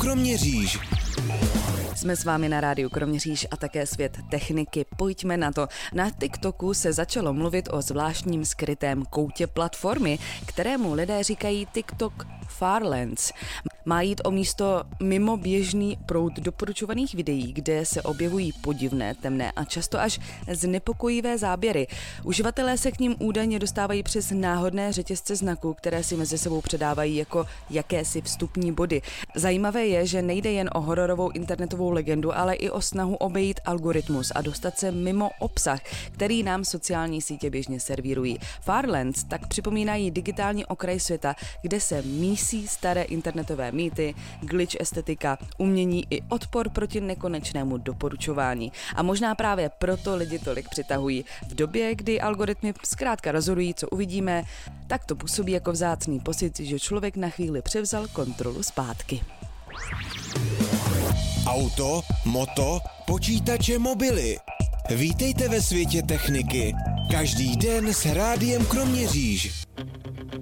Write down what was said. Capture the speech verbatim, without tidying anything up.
Kroměříž. Jsme s vámi na rádiu Kroměříž a také Svět techniky. Pojďme na to. Na TikToku se začalo mluvit o zvláštním skrytém koutě platformy, kterému lidé říkají TikTok Farlands. Má jít o místo mimo běžný proud doporučovaných videí, kde se objevují podivné, temné a často až znepokojivé záběry. Uživatelé se k ním údajně dostávají přes náhodné řetězce znaků, které si mezi sebou předávají jako jakési vstupní body. Zajímavé je, že nejde jen o hororovou internetovou legendu, ale i o snahu obejít algoritmus a dostat se mimo obsah, který nám sociální sítě běžně servírují. Farlands tak připomínají digitální okraj světa, kde se mísí staré internetové mýty, glitch estetika, umění i odpor proti nekonečnému doporučování. A možná právě proto lidi tolik přitahují. V době, kdy algoritmy zkrátka rozhodují, co uvidíme, tak to působí jako vzácný pocit, že člověk na chvíli převzal kontrolu zpátky. Auto, moto, počítače, mobily. Vítejte ve světě techniky. Každý den s Rádiem Kroměříž.